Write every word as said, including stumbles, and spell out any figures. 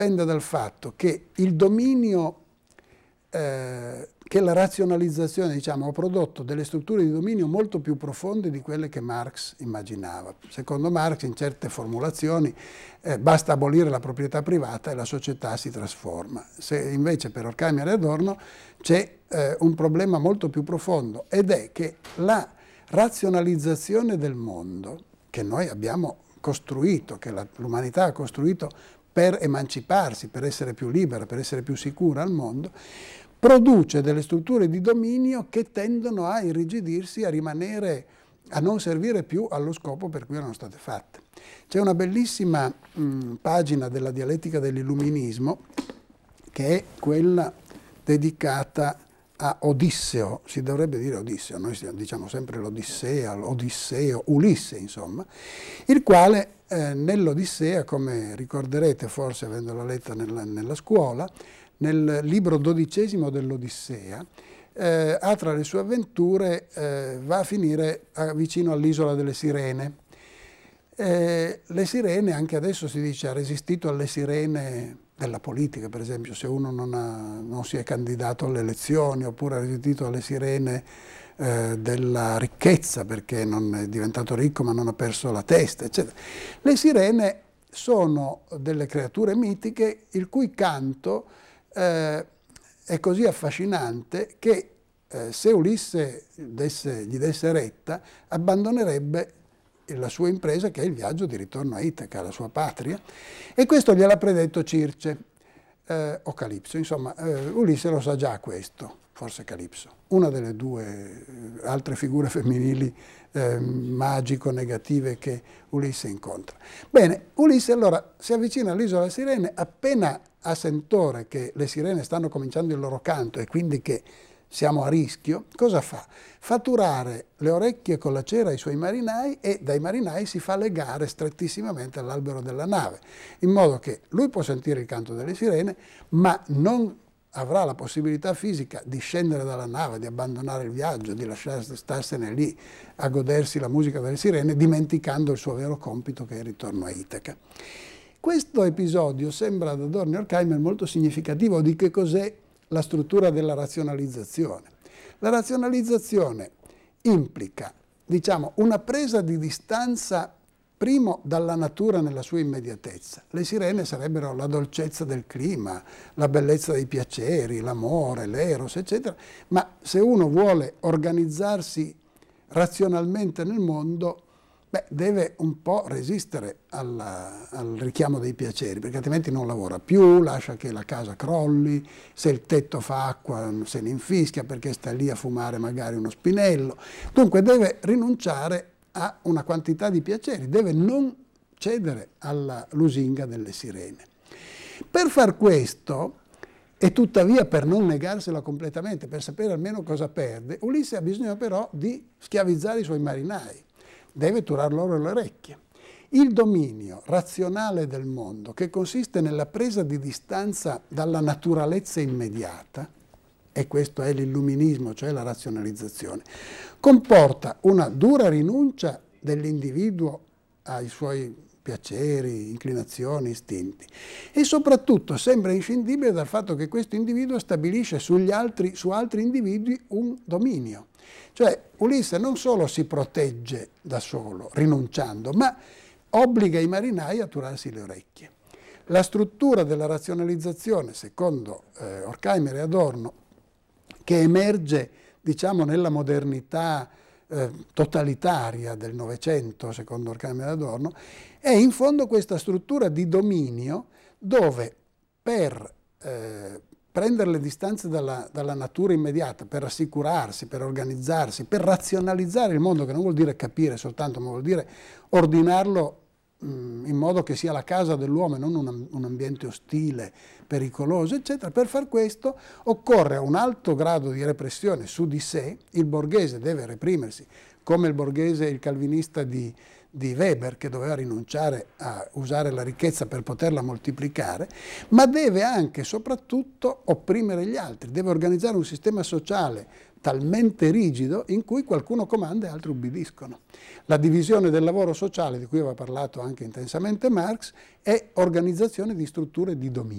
pende dal fatto che il dominio, eh, che la razionalizzazione, diciamo, ha prodotto delle strutture di dominio molto più profonde di quelle che Marx immaginava. Secondo Marx, in certe formulazioni, eh, basta abolire la proprietà privata e la società si trasforma. Se invece per Horkheimer e Adorno c'è eh, un problema molto più profondo, ed è che la razionalizzazione del mondo che noi abbiamo costruito, che la, l'umanità ha costruito per emanciparsi, per essere più libera, per essere più sicura al mondo, produce delle strutture di dominio che tendono a irrigidirsi, a rimanere, a non servire più allo scopo per cui erano state fatte. C'è una bellissima mh, pagina della dialettica dell'illuminismo, che è quella dedicata a Odisseo, si dovrebbe dire Odisseo, noi diciamo sempre l'Odissea, l'Odisseo, Ulisse insomma, il quale eh, nell'Odissea, come ricorderete forse avendolo letta nella, nella scuola, nel libro dodicesimo dell'Odissea, eh, ha tra le sue avventure, eh, va a finire a, vicino all'isola delle Sirene. Eh, le sirene, anche adesso si dice, ha resistito alle sirene della politica, per esempio, se uno non, ha, non si è candidato alle elezioni, oppure ha resistito alle sirene eh, della ricchezza, perché non è diventato ricco ma non ha perso la testa, eccetera. Le sirene sono delle creature mitiche il cui canto eh, è così affascinante che eh, se Ulisse desse, gli desse retta, abbandonerebbe la sua impresa, che è il viaggio di ritorno a Itaca, la sua patria, e questo gliel'ha predetto Circe eh, o Calipso. Insomma, eh, Ulisse lo sa già questo, forse Calipso, una delle due eh, altre figure femminili eh, magico-negative che Ulisse incontra. Bene, Ulisse allora si avvicina all'isola delle Sirene, appena ha sentore che le sirene stanno cominciando il loro canto e quindi che siamo a rischio, cosa fa? Fa turare le orecchie con la cera ai suoi marinai e dai marinai si fa legare strettissimamente all'albero della nave, in modo che lui può sentire il canto delle sirene, ma non avrà la possibilità fisica di scendere dalla nave, di abbandonare il viaggio, di lasciarsi starsene lì a godersi la musica delle sirene, dimenticando il suo vero compito che è il ritorno a Itaca. Questo episodio sembra ad Adorno e Horkheimer molto significativo di che cos'è la struttura della razionalizzazione. La razionalizzazione implica, diciamo, una presa di distanza primo dalla natura nella sua immediatezza. Le sirene sarebbero la dolcezza del clima, la bellezza dei piaceri, l'amore, l'eros, eccetera, ma se uno vuole organizzarsi razionalmente nel mondo, beh, deve un po' resistere alla, al richiamo dei piaceri, perché altrimenti non lavora più, lascia che la casa crolli, se il tetto fa acqua se ne infischia perché sta lì a fumare magari uno spinello. Dunque deve rinunciare a una quantità di piaceri, deve non cedere alla lusinga delle sirene. Per far questo, e tuttavia per non negarsela completamente, per sapere almeno cosa perde, Ulisse ha bisogno però di schiavizzare i suoi marinai. Deve turar loro le orecchie. Il dominio razionale del mondo, che consiste nella presa di distanza dalla naturalezza immediata, e questo è l'illuminismo, cioè la razionalizzazione, comporta una dura rinuncia dell'individuo ai suoi piaceri, inclinazioni, istinti, e soprattutto sembra inscindibile dal fatto che questo individuo stabilisce sugli altri, su altri individui un dominio. Cioè Ulisse non solo si protegge da solo, rinunciando, ma obbliga i marinai a turarsi le orecchie. La struttura della razionalizzazione, secondo eh, Horkheimer e Adorno, che emerge, diciamo, nella modernità eh, totalitaria del Novecento, secondo Horkheimer e Adorno, è in fondo questa struttura di dominio dove per eh, prendere le distanze dalla, dalla natura immediata, per assicurarsi, per organizzarsi, per razionalizzare il mondo, che non vuol dire capire soltanto, ma vuol dire ordinarlo mh, in modo che sia la casa dell'uomo e non un, un ambiente ostile, pericoloso, eccetera. Per far questo occorre un alto grado di repressione su di sé, il borghese deve reprimersi, come il borghese, il calvinista di, di Weber, che doveva rinunciare a usare la ricchezza per poterla moltiplicare, ma deve anche e soprattutto opprimere gli altri, deve organizzare un sistema sociale talmente rigido in cui qualcuno comanda e altri ubbidiscono. La divisione del lavoro sociale, di cui aveva parlato anche intensamente Marx, è organizzazione di strutture di dominio.